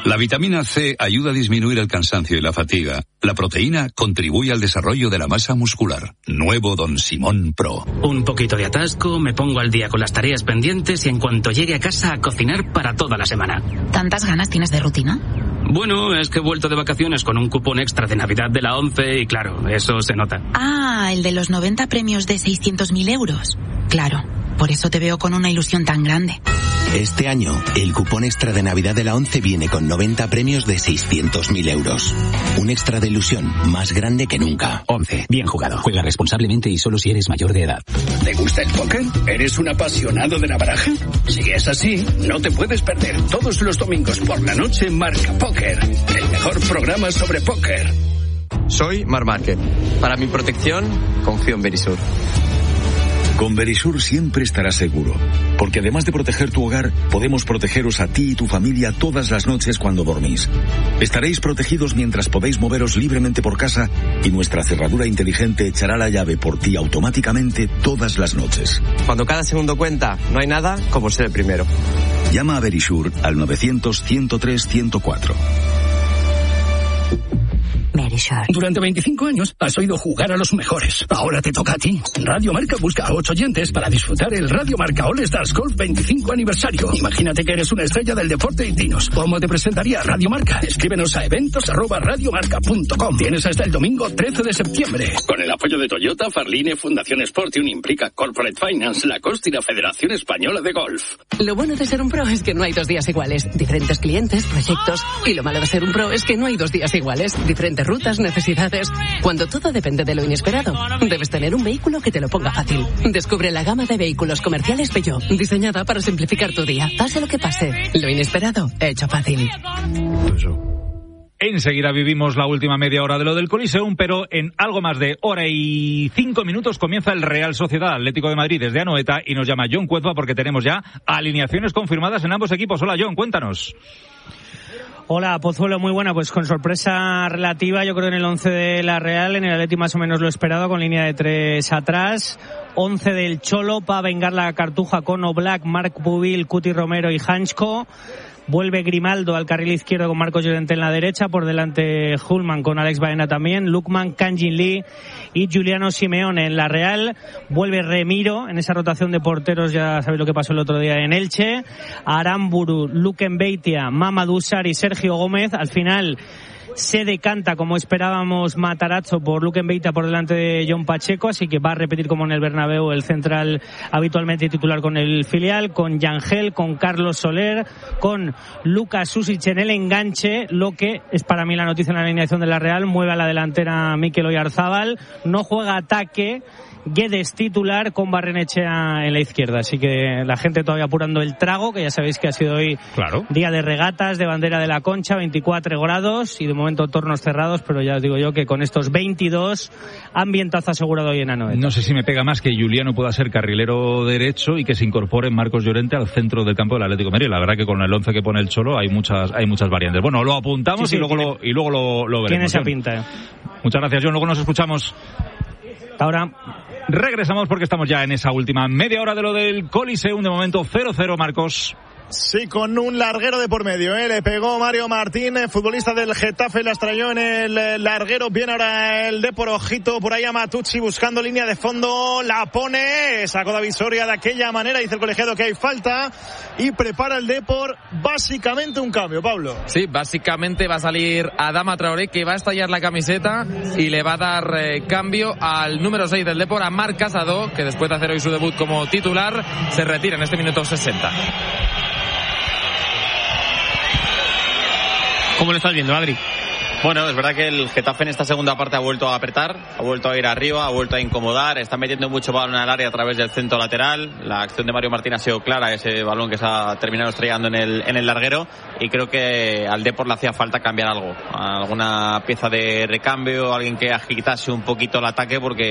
La vitamina C ayuda a disminuir el cansancio y la fatiga. La proteína contribuye al desarrollo de la masa muscular. Nuevo Don Simón Pro. Un poquito de atasco, me pongo al día con las tareas pendientes y en cuanto llegue a casa a cocinar para toda la semana. ¿Tantas ganas tienes de rutina? Bueno, es que he vuelto de vacaciones con un cupón extra de Navidad de la ONCE y claro, eso se nota. Ah, el de los 90 premios de 600.000 euros. Claro, por eso te veo con una ilusión tan grande. Este año, el cupón extra de Navidad de la ONCE viene con 90 premios de 600.000 euros. Un extra de ilusión más grande que nunca. ONCE, bien jugado. Juega responsablemente y solo si eres mayor de edad. ¿Te gusta el póker? ¿Eres un apasionado de la baraja? Si es así, no te puedes perder todos los domingos por la noche Marca Póker, el mejor programa sobre póker. Soy Marc Márquez. Para mi protección, confío en Verisur. Con Verisur siempre estarás seguro, porque además de proteger tu hogar, podemos protegeros a ti y tu familia todas las noches cuando dormís. Estaréis protegidos mientras podéis moveros libremente por casa y nuestra cerradura inteligente echará la llave por ti automáticamente todas las noches. Cuando cada segundo cuenta, no hay nada como ser el primero. Llama a Verisur al 900-103-104. Verisur. Durante 25 años has oído jugar a los mejores. Ahora te toca a ti. Radio Marca busca a 8 oyentes para disfrutar el Radio Marca All Stars Golf 25 aniversario. Imagínate que eres una estrella del deporte y dinos, ¿cómo te presentaría Radio Marca? Escríbenos a eventos@radiomarca.com. Tienes hasta el domingo 13 de septiembre. Con el apoyo de Toyota, Farline, Fundación Sportium, Implica, Corporate Finance, Lacoste y la Federación Española de Golf. Lo bueno de ser un pro es que no hay 2 días iguales. Diferentes clientes, proyectos. Y lo malo de ser un pro es que no hay 2 días iguales. Diferentes rutas, necesidades. Cuando todo depende de lo inesperado, debes tener un vehículo que te lo ponga fácil. Descubre la gama de vehículos comerciales Peugeot, diseñada para simplificar tu día. Pase lo que pase, lo inesperado, hecho fácil. Enseguida vivimos la última media hora de lo del Coliseum, pero en algo más de hora y 5 minutos comienza el Real Sociedad Atlético de Madrid desde Anoeta y nos llama John Cuezba porque tenemos ya alineaciones confirmadas en ambos equipos. Hola John, cuéntanos. Hola, Pozuelo, muy buena, pues con sorpresa relativa, yo creo en el 11 de la Real, en el Atleti más o menos lo esperado, con línea de 3 atrás, 11 del Cholo, para vengar la cartuja con Oblak, Marc Pubil, Cuti Romero y Hansko. Vuelve Grimaldo al carril izquierdo con Marcos Llorente en la derecha, por delante Hullman con Alex Baena también, Lukman, Kanjin Lee y Giuliano Simeone. En la Real vuelve Remiro en esa rotación de porteros, ya sabéis lo que pasó el otro día en Elche, Aramburu, Luken Beitia, Mamadou Sarr y Sergio Gómez. Al final se decanta, como esperábamos, Matarazzo por Luken Beitia por delante de John Pacheco, así que va a repetir como en el Bernabéu el central habitualmente titular con el filial, con Yangel, con Carlos Soler, con Lucas Susic en el enganche. Lo que es para mí la noticia en la alineación de la Real: mueve a la delantera Mikel Oyarzábal, no juega ataque, Guedes titular con Barrenechea en la izquierda, así que la gente todavía apurando el trago, que ya sabéis que ha sido hoy día de regatas, de bandera de la Concha, 24 grados y de momento tornos cerrados, pero ya os digo yo que con estos 22 ambientazo asegurado hoy en Anoeta. No sé si me pega más que Giuliano pueda ser carrilero derecho y que se incorpore Marcos Llorente al centro del campo del Atlético de Madrid. La verdad que con el 11 que pone el Cholo hay muchas variantes. Bueno, lo apuntamos y luego lo veremos. Tiene esa pinta. Muchas gracias, John. Luego nos escuchamos. Hasta ahora. Regresamos porque estamos ya en esa última media hora de lo del Coliseum. De momento 0-0, Marcos. Sí, con un larguero de por medio, le pegó Mario Martín, futbolista del Getafe, las trayó en el larguero. Viene ahora el Depor, ojito por ahí a Matucci buscando línea de fondo, la pone, sacó David Soria de aquella manera, dice el colegiado que hay falta y prepara el Depor básicamente un cambio, Pablo. Sí, básicamente va a salir Adama Traoré, que va a estallar la camiseta y le va a dar cambio al número 6 del Depor, a Marc Casado, que después de hacer hoy su debut como titular se retira en este minuto 60. ¿Cómo lo estás viendo, Adri? Bueno, es verdad que el Getafe en esta segunda parte ha vuelto a apretar, ha vuelto a ir arriba, ha vuelto a incomodar, está metiendo mucho balón al área a través del centro lateral. La acción de Mario Martín ha sido clara, ese balón que se ha terminado estrellando en el larguero, y creo que al Depor le hacía falta cambiar algo, alguna pieza de recambio, alguien que agitase un poquito el ataque, porque